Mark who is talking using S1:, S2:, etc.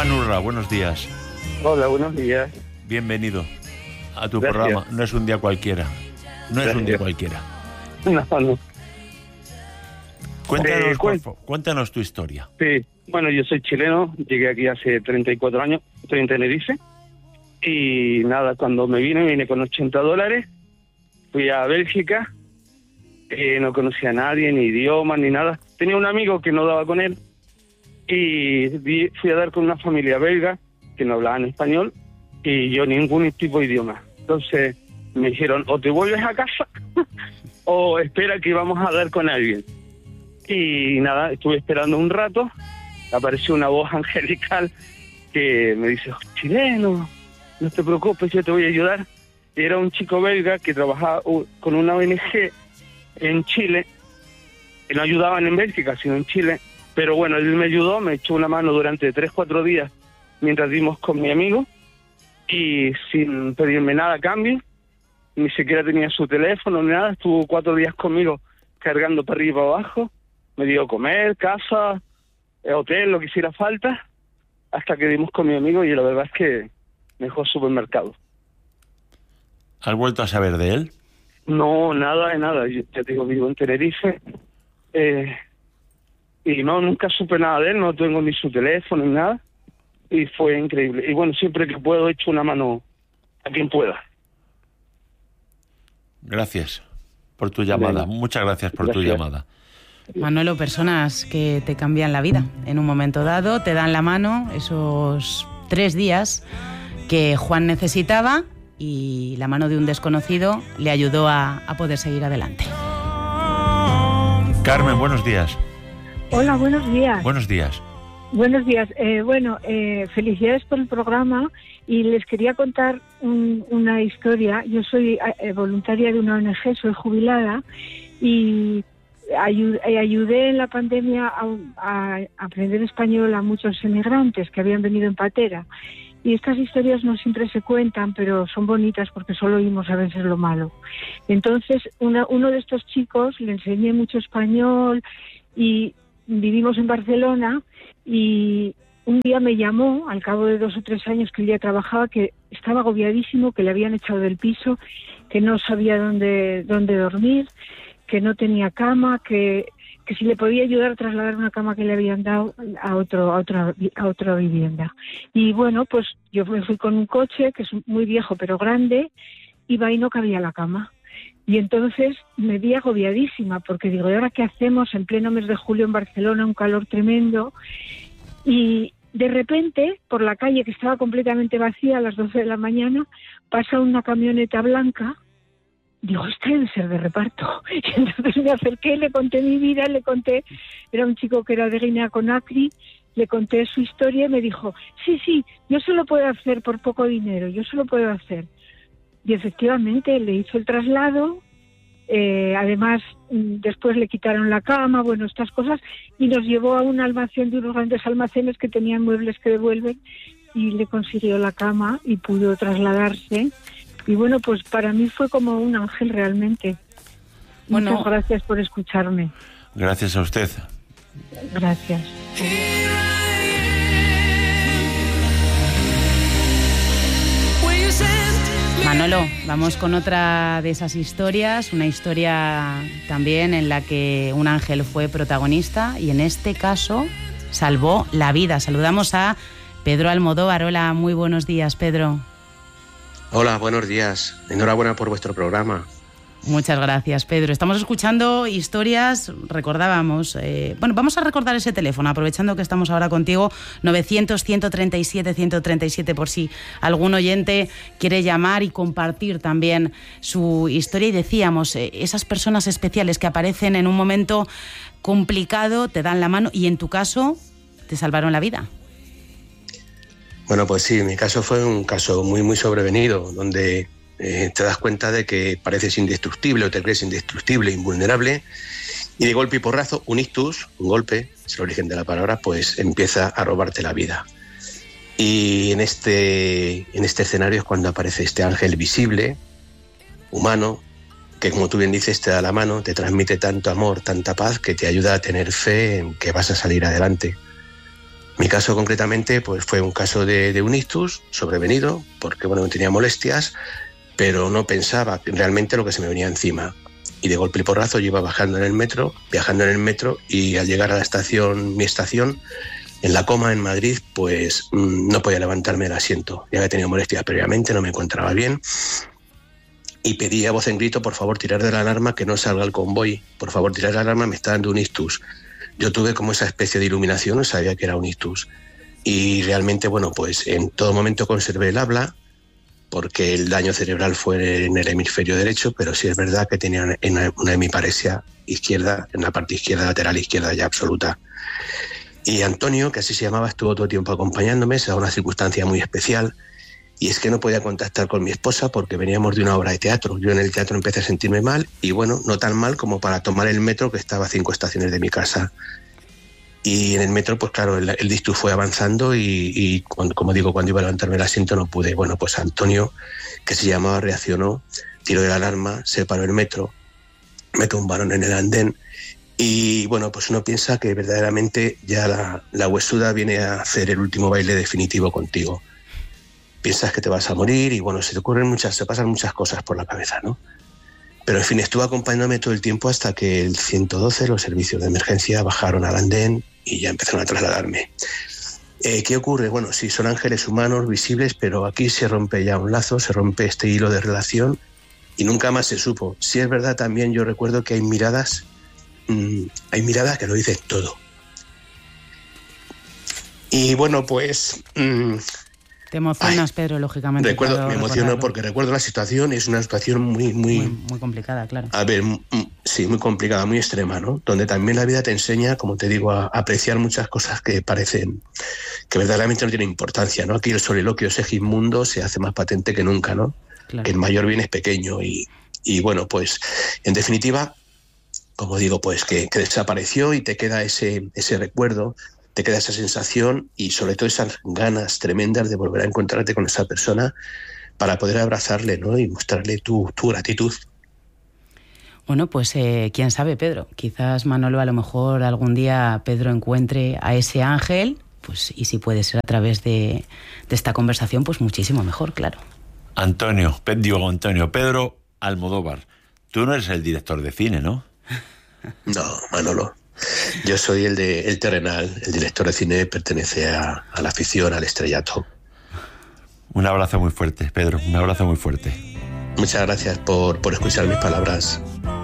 S1: Juan Urra, buenos días.
S2: Hola, buenos días.
S1: Bienvenido a tu
S2: Gracias.
S1: programa. No es un día cualquiera. No es un día cualquiera.
S2: No.
S1: Cuéntanos, por favor, cuéntanos tu historia.
S2: Sí, bueno, yo soy chileno, llegué aquí hace 34 años, estoy en Tenerife, y nada, cuando me vine con $80, fui a Bélgica, no conocía a nadie, ni idioma, ni nada. Tenía un amigo que no daba con él, y fui a dar con una familia belga, que no hablaban español, y yo ningún tipo de idioma. Entonces me dijeron, o te vuelves a casa, o espera que vamos a dar con alguien. Y nada, estuve esperando un rato, apareció una voz angelical que me dice, chileno, no te preocupes, yo te voy a ayudar. Y era un chico belga que trabajaba con una ONG en Chile, que no ayudaban en Bélgica, sino en Chile. Pero bueno, él me ayudó, me echó una mano durante 3-4 días mientras dimos con mi amigo, y sin pedirme nada a cambio, ni siquiera tenía su teléfono ni nada, estuvo 4 días conmigo cargando para arriba y para abajo. Me dio comer, casa, hotel, lo que hiciera falta, hasta que dimos con mi amigo, y la verdad es que me dejó supermercado.
S1: ¿Has vuelto a saber de él?
S2: No, nada de nada. Yo ya te digo, vivo en Tenerife, y no, nunca supe nada de él, no tengo ni su teléfono ni nada, y fue increíble. Y bueno, siempre que puedo echo una mano a quien pueda.
S1: Gracias por tu llamada.
S2: Bueno,
S1: Muchas gracias por tu llamada.
S3: Manolo, personas que te cambian la vida en un momento dado, te dan la mano esos 3 días que Juan necesitaba, y la mano de un desconocido le ayudó a poder seguir adelante.
S1: Carmen, buenos días.
S4: Hola, buenos días.
S1: Buenos días.
S4: Buenos días. Felicidades por el programa, y les quería contar una historia. Yo soy voluntaria de una ONG, soy jubilada, y ayudé en la pandemia a aprender español a muchos emigrantes que habían venido en patera. Y estas historias no siempre se cuentan, pero son bonitas porque solo oímos a veces lo malo. Entonces, uno de estos chicos le enseñé mucho español, y vivimos en Barcelona, y un día me llamó, al cabo de 2 o 3 años que él ya trabajaba, que estaba agobiadísimo, que le habían echado del piso, que no sabía dónde dormir, que no tenía cama, que si le podía ayudar a trasladar una cama que le habían dado a otra vivienda. Y bueno, pues yo me fui con un coche que es muy viejo pero grande, iba y no cabía la cama. Y entonces me vi agobiadísima, porque digo, ¿y ahora qué hacemos en pleno mes de julio en Barcelona, un calor tremendo? Y de repente, por la calle, que estaba completamente vacía a las 12 de la mañana, pasa una camioneta blanca. Digo, este debe ser de reparto. Y entonces me acerqué, le conté mi vida, era un chico que era de Guinea-Conakry, le conté su historia, y me dijo, sí, yo se lo puedo hacer por poco dinero, yo se lo puedo hacer. Y efectivamente le hizo el traslado, además después le quitaron la cama, bueno, estas cosas, y nos llevó a un almacén de unos grandes almacenes que tenían muebles que devuelven, y le consiguió la cama y pudo trasladarse. Y bueno, pues para mí fue como un ángel realmente.
S3: Bueno,
S4: muchas gracias por escucharme.
S1: Gracias a usted.
S4: Gracias.
S3: Manolo, vamos con otra de esas historias, una historia también en la que un ángel fue protagonista, y en este caso salvó la vida. Saludamos a Pedro Almodóvar. Hola, muy buenos días, Pedro.
S5: Hola, buenos días. Enhorabuena por vuestro programa.
S3: Muchas gracias, Pedro. Estamos escuchando historias, recordábamos... vamos a recordar ese teléfono, aprovechando que estamos ahora contigo, 900-137-137, por si algún oyente quiere llamar y compartir también su historia. Y decíamos, esas personas especiales que aparecen en un momento complicado, te dan la mano, y en tu caso, te salvaron la vida.
S5: Bueno, pues sí, mi caso fue un caso muy, muy sobrevenido, donde te das cuenta de que pareces indestructible o te crees indestructible, invulnerable, y de golpe y porrazo, un ictus, un golpe, es el origen de la palabra, pues empieza a robarte la vida. Y en este escenario es cuando aparece este ángel visible, humano, que como tú bien dices, te da la mano, te transmite tanto amor, tanta paz, que te ayuda a tener fe en que vas a salir adelante. Mi caso concretamente pues fue un caso de un ictus sobrevenido, porque bueno, tenía molestias, pero no pensaba realmente lo que se me venía encima. Y de golpe y porrazo yo iba viajando en el metro, y al llegar a la estación, mi estación, en La Coma, en Madrid, pues no podía levantarme del asiento. Ya había tenido molestias previamente, no me encontraba bien. Y pedí a voz en grito, por favor, tirar de la alarma, que no salga el convoy. Por favor, tirar de la alarma, me está dando un ictus. Yo tuve como esa especie de iluminación, no sabía que era un ictus. Y realmente, bueno, pues en todo momento conservé el habla, porque el daño cerebral fue en el hemisferio derecho, pero sí es verdad que tenía una hemiparesia izquierda, en la parte izquierda, lateral izquierda ya absoluta. Y Antonio, que así se llamaba, estuvo todo el tiempo acompañándome, se da una circunstancia muy especial, y es que no podía contactar con mi esposa porque veníamos de una obra de teatro. Yo en el teatro empecé a sentirme mal, y bueno, no tan mal como para tomar el metro, que estaba a 5 estaciones de mi casa. Y en el metro, pues claro, el ictus fue avanzando y como digo, cuando iba a levantarme el asiento no pude. Bueno, pues Antonio, que se llamaba, reaccionó, tiró de la alarma, se paró el metro, me tumbaron en el andén. Y bueno, pues uno piensa que verdaderamente ya la huesuda viene a hacer el último baile definitivo contigo. Piensas que te vas a morir y bueno, se pasan muchas cosas por la cabeza, ¿no? Pero en fin, estuvo acompañándome todo el tiempo hasta que el 112, los servicios de emergencia, bajaron al andén y ya empezaron a trasladarme. ¿Qué ocurre? Bueno, sí, son ángeles humanos visibles, pero aquí se rompe ya un lazo, se rompe este hilo de relación y nunca más se supo. Sí es verdad también, yo recuerdo que hay miradas que lo dicen todo. Y bueno, pues...
S3: Te emocionas, Pedro, lógicamente.
S5: Me emociono porque recuerdo la situación, es una situación muy
S3: complicada, claro.
S5: A ver, sí, muy complicada, muy extrema, ¿no? Donde también la vida te enseña, como te digo, a apreciar muchas cosas que parecen que verdaderamente no tienen importancia, ¿no? Aquí el soliloquio Segismundo se hace más patente que nunca, ¿no? Claro. Que el mayor bien es pequeño y bueno, pues en definitiva, como digo, pues que desapareció y te queda ese recuerdo, te queda esa sensación y sobre todo esas ganas tremendas de volver a encontrarte con esa persona para poder abrazarle, ¿no? Y mostrarle tu gratitud.
S3: Bueno, pues quién sabe, Pedro. Quizás Manolo, a lo mejor algún día Pedro encuentre a ese ángel, pues y si puede ser a través de esta conversación, pues muchísimo mejor, claro.
S1: Antonio, Pedro Almodóvar, tú no eres el director de cine, ¿no?
S5: No, Manolo. Yo soy el terrenal, el director de cine pertenece a la afición, al estrellato.
S1: Un abrazo muy fuerte, Pedro, un abrazo muy fuerte.
S5: Muchas gracias por escuchar mis palabras.